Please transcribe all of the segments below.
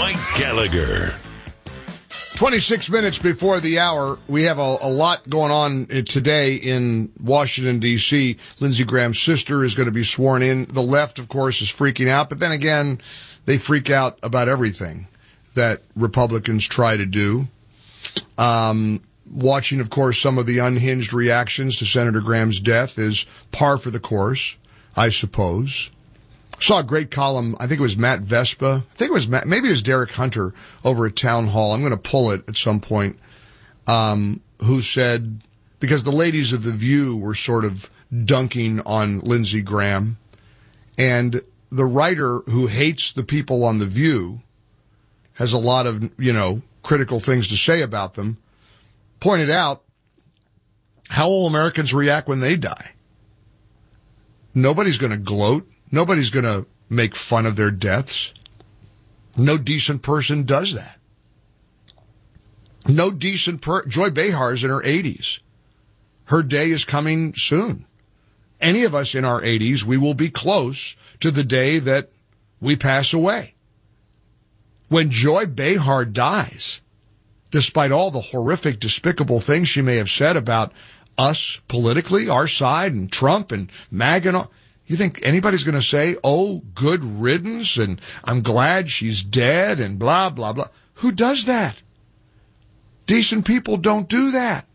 Mike Gallagher. 26 minutes before the hour, we have a lot going on today in Washington, D.C. Lindsey Graham's sister is going to be sworn in. The left, of course, is freaking out, but then again, they freak out about everything that Republicans try to do. Watching, of course, some of the unhinged reactions to Senator Graham's death is par for the course, I suppose. Saw a great column. I think it was Matt Vespa. Maybe it was Derek Hunter over at Town Hall. I'm going to pull it at some point. Who said, because the ladies of The View were sort of dunking on Lindsey Graham, and the writer who hates the people on The View has a lot of, critical things to say about them, pointed out, how will Americans react when they die? Nobody's going to gloat. Nobody's going to make fun of their deaths. No decent person does that. No decent Joy Behar's in her 80s. Her day is coming soon. Any of us in our 80s, we will be close to the day that we pass away. When Joy Behar dies, despite all the horrific, despicable things she may have said about us politically, our side, and Trump and MAGA and all, you think anybody's going to say, oh, good riddance, and I'm glad she's dead, and blah, blah, blah? Who does that? Decent people don't do that.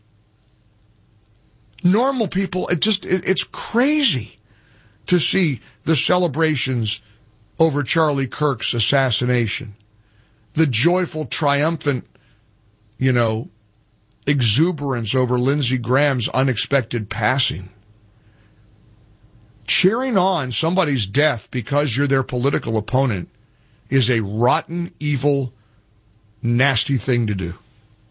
Normal people, it's crazy to see the celebrations over Charlie Kirk's assassination. The joyful, triumphant, exuberance over Lindsey Graham's unexpected passing. Cheering on somebody's death because you're their political opponent is a rotten, evil, nasty thing to do.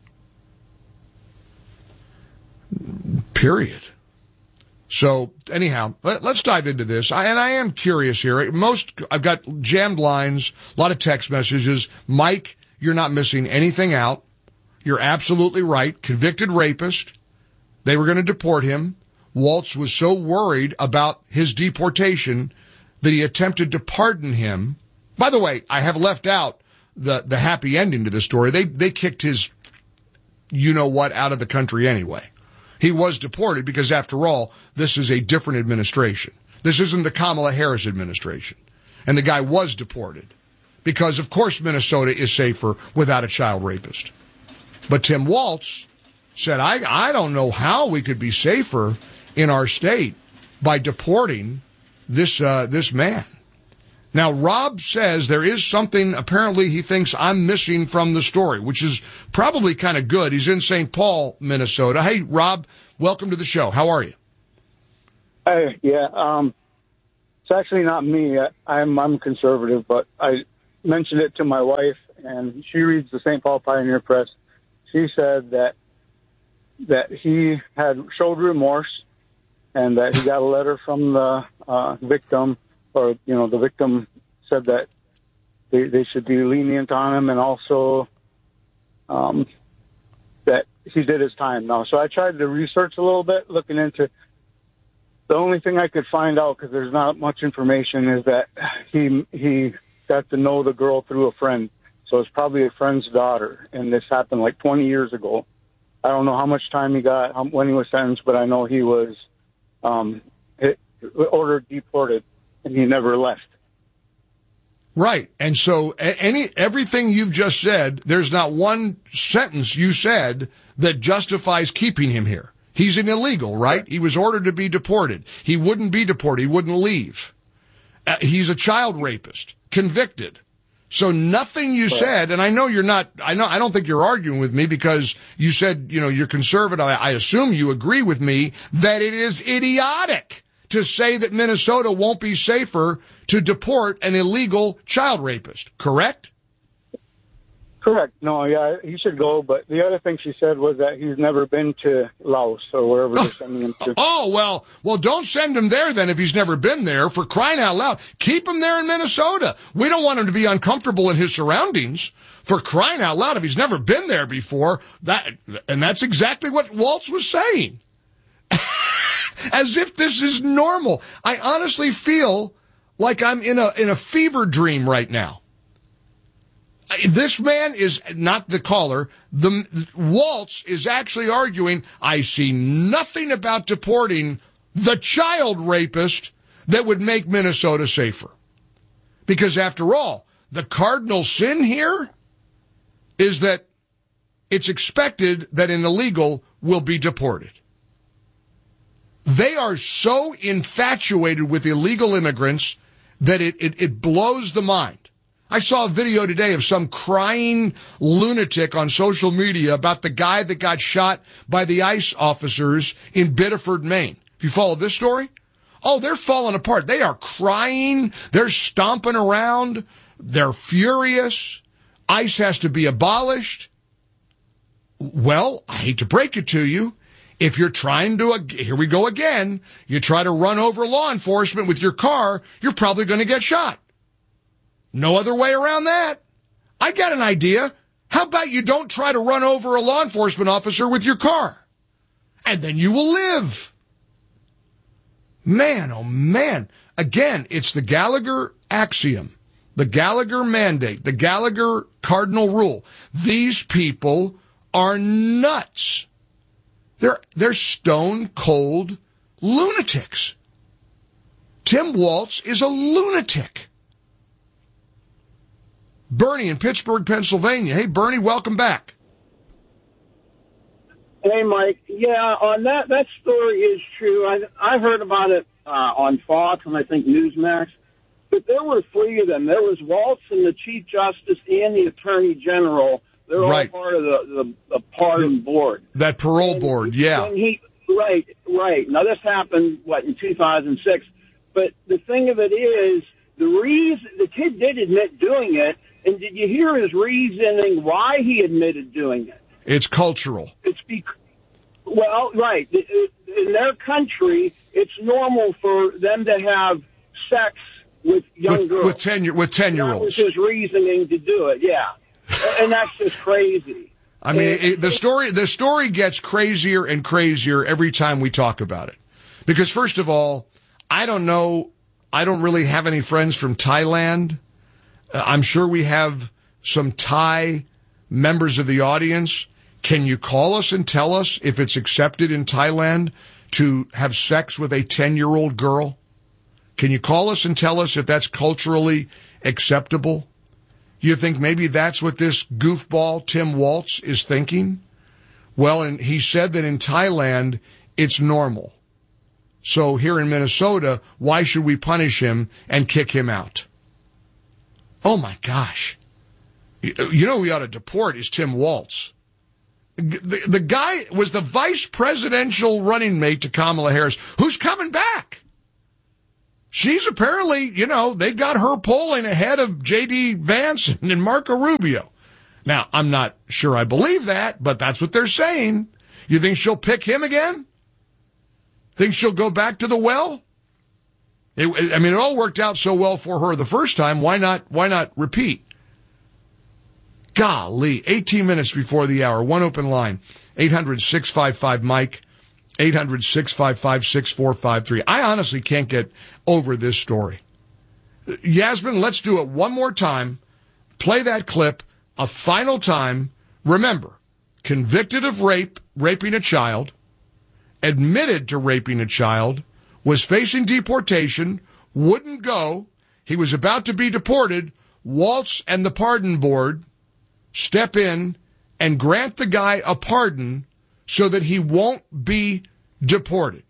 Period. So, anyhow, let's dive into this. I am curious here. I've got jammed lines, a lot of text messages. Mike, you're not missing anything out. You're absolutely right. Convicted rapist. They were going to deport him. Waltz was so worried about his deportation that he attempted to pardon him. By the way, I have left out the happy ending to the story. They kicked his you-know-what out of the country anyway. He was deported because, after all, this is a different administration. This isn't the Kamala Harris administration. And the guy was deported because, of course, Minnesota is safer without a child rapist. But Tim Waltz said, I don't know how we could be safer in our state by deporting this man. Now, Rob says there is something apparently he thinks I'm missing from the story, which is probably kind of good. He's in St. Paul, Minnesota. Hey, Rob, welcome to the show. How are you? Hey, yeah. It's actually not me. I'm conservative, but I mentioned it to my wife, and she reads the St. Paul Pioneer Press. She said that he had showed remorse and that he got a letter from the victim, or, the victim said that they should be lenient on him, and also that he did his time now. So I tried to research a little bit, looking into. The only thing I could find out, because there's not much information, is that he got to know the girl through a friend. So it's probably a friend's daughter, and this happened like 20 years ago. I don't know how much time he got when he was sentenced, but I know he was ordered deported, and he never left. Right. And so everything you've just said, there's not one sentence you said that justifies keeping him here. He's an illegal, right? He was ordered to be deported. He wouldn't be deported. He wouldn't leave. He's a child rapist, convicted. So nothing you said, and I know you're not, I don't think you're arguing with me because you said, you're conservative. I assume you agree with me that it is idiotic to say that Minnesota won't be safer to deport an illegal child rapist, correct? Correct. No, yeah, he should go. But the other thing she said was that he's never been to Laos or wherever they're sending him to. Oh, well, don't send him there then if he's never been there. For crying out loud, keep him there in Minnesota. We don't want him to be uncomfortable in his surroundings. For crying out loud, if he's never been there before, and that's exactly what Waltz was saying. As if this is normal. I honestly feel like I'm in a fever dream right now. This man is not the caller. Waltz is actually arguing, I see nothing about deporting the child rapist that would make Minnesota safer. Because after all, the cardinal sin here is that it's expected that an illegal will be deported. They are so infatuated with illegal immigrants that it blows the mind. I saw a video today of some crying lunatic on social media about the guy that got shot by the ICE officers in Biddeford, Maine. If you follow this story, oh, they're falling apart. They are crying. They're stomping around. They're furious. ICE has to be abolished. Well, I hate to break it to you. If you're trying to, here we go again, you try to run over law enforcement with your car, you're probably going to get shot. No other way around that. I got an idea. How about you don't try to run over a law enforcement officer with your car? And then you will live. Man, oh man. Again, it's the Gallagher axiom, the Gallagher mandate, the Gallagher cardinal rule. These people are nuts. They're stone cold lunatics. Tim Waltz is a lunatic. Bernie in Pittsburgh, Pennsylvania. Hey, Bernie, welcome back. Hey, Mike. Yeah, on that story is true. I heard about it on Fox and I think Newsmax. But there were three of them. There was Waltz and the Chief Justice and the Attorney General. They're all part of the pardon board. That parole board, yeah. Right. Now, this happened, in 2006? But the thing of it is, the kid did admit doing it, and did you hear his reasoning why he admitted doing it? It's cultural. Right. In their country, it's normal for them to have sex with young girls. With 10-year-olds. That was his reasoning to do it, yeah. And that's just crazy. I mean, the story gets crazier and crazier every time we talk about it. Because first of all, I don't really have any friends from Thailand. I'm sure we have some Thai members of the audience. Can you call us and tell us if it's accepted in Thailand to have sex with a 10-year-old girl? Can you call us and tell us if that's culturally acceptable? You think maybe that's what this goofball Tim Waltz is thinking? Well, and he said that in Thailand, it's normal. So here in Minnesota, why should we punish him and kick him out? Oh, my gosh. You know who we ought to deport is Tim Waltz. The guy was the vice presidential running mate to Kamala Harris, who's coming back. She's apparently, they got her polling ahead of J.D. Vance and Marco Rubio. Now, I'm not sure I believe that, but that's what they're saying. You think she'll pick him again? Think she'll go back to the well? It all worked out so well for her the first time. Why not repeat? Golly, 18 minutes before the hour. One open line, 800-655-MIKE, 800-655-6453. I honestly can't get over this story. Yasmin, let's do it one more time. Play that clip a final time. Remember, convicted of raping a child, admitted to raping a child, was facing deportation, wouldn't go. He was about to be deported. Waltz and the pardon board step in and grant the guy a pardon so that he won't be deported.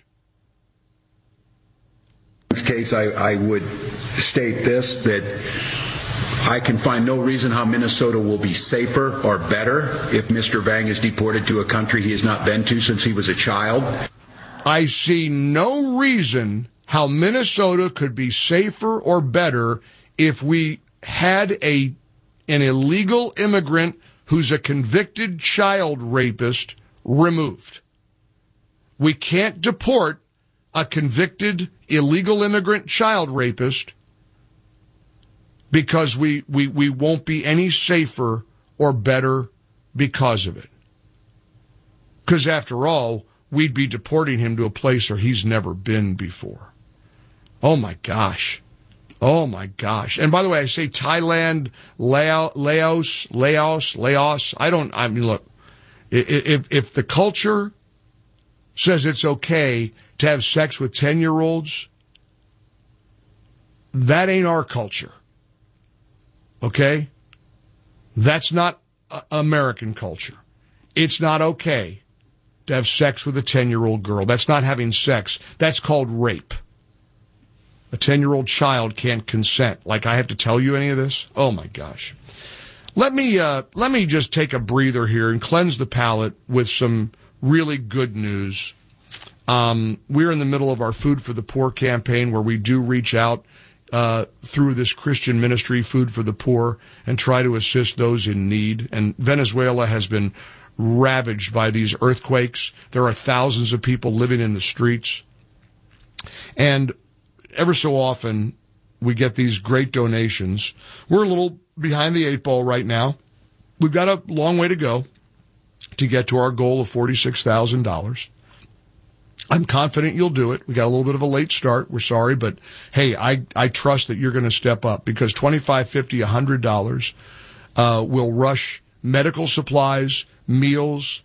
In this case, I would state this, that I can find no reason how Minnesota will be safer or better if Mr. Vang is deported to a country he has not been to since he was a child. I see no reason how Minnesota could be safer or better if we had an illegal immigrant who's a convicted child rapist removed. We can't deport a convicted illegal immigrant child rapist because we won't be any safer or better because of it. Because after all, we'd be deporting him to a place where he's never been before. Oh my gosh. Oh, my gosh. And by the way, I say Thailand, Laos. Look, if the culture says it's okay to have sex with 10-year-olds, that ain't our culture. Okay? That's not American culture. It's not okay to have sex with a 10-year-old girl. That's not having sex. That's called rape. A 10-year-old child can't consent. Like I have to tell you any of this? Oh, my gosh. Let me just take a breather here and cleanse the palate with some really good news. We're in the middle of our Food for the Poor campaign, where we do reach out through this Christian ministry, Food for the Poor, and try to assist those in need. And Venezuela has been ravaged by these earthquakes. There are thousands of people living in the streets. And ever so often, we get these great donations. We're a little behind the eight ball right now. We've got a long way to go to get to our goal of $46,000. I'm confident you'll do it. We got a little bit of a late start. We're sorry, but hey, I trust that you're going to step up, because $25, $50, $100 will rush medical supplies, meals,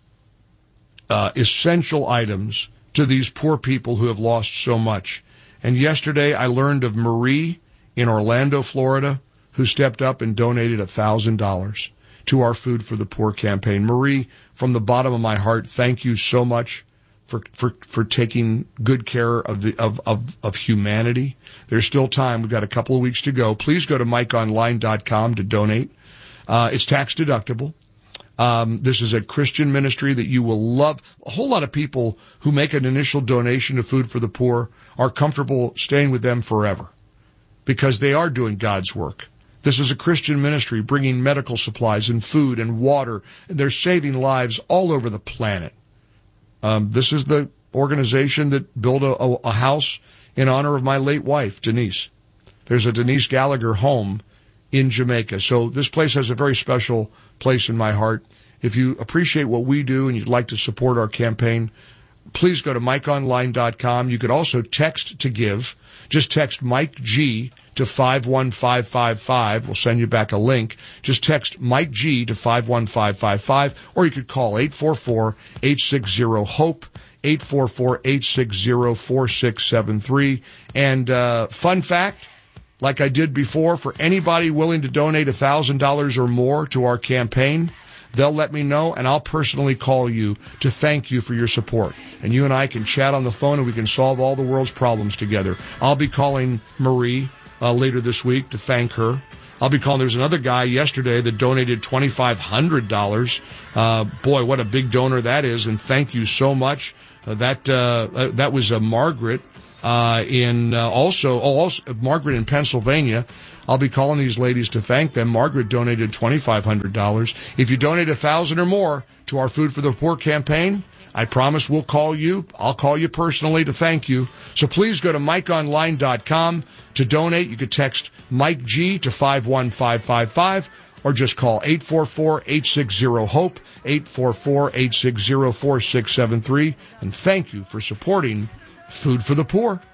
essential items to these poor people who have lost so much. And yesterday I learned of Marie in Orlando, Florida, who stepped up and donated $1,000 to our Food for the Poor campaign. Marie, from the bottom of my heart, thank you so much for taking good care of humanity. There's still time. We've got a couple of weeks to go. Please go to MikeOnline.com to donate. It's tax deductible. This is a Christian ministry that you will love. A whole lot of people who make an initial donation to Food for the Poor are comfortable staying with them forever, because they are doing God's work. This is a Christian ministry bringing medical supplies and food and water, and they're saving lives all over the planet. This is the organization that built a house in honor of my late wife, Denise. There's a Denise Gallagher home in Jamaica. So this place has a very special place in my heart. If you appreciate what we do and you'd like to support our campaign, please go to MikeOnline.com. You could also text to give. Just text Mike G to 51555. We'll send you back a link. Just text Mike G to 51555, or you could call 844-860-HOPE, 844-860-4673. And fun fact, like I did before, for anybody willing to donate $1,000 or more to our campaign, they'll let me know, and I'll personally call you to thank you for your support. And you and I can chat on the phone, and we can solve all the world's problems together. I'll be calling Marie later this week to thank her. I'll be calling. There's another guy yesterday that donated $2,500. Boy, what a big donor that is, and thank you so much. That was Margaret Margaret in Pennsylvania. I'll be calling these ladies to thank them. Margaret donated $2,500. If you donate $1,000 or more to our Food for the Poor campaign, I promise we'll call you. I'll call you personally to thank you. So please go to MikeOnline.com to donate. You could text Mike G to 51555, or just call 844-860-HOPE, 844-860-4673. And thank you for supporting Food for the Poor.